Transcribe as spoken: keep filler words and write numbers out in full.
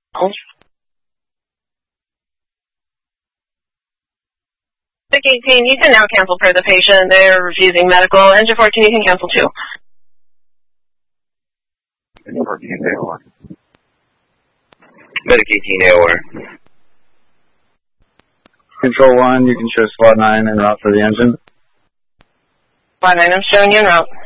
Medic eighteen, you can now cancel for the patient. They're refusing medical. Engine fourteen, you can cancel too. Engine fourteen, A O R. Medic eighteen, A O R. Control one, you can show squad nine en route for the engine. Squad nine, I'm showing you en route.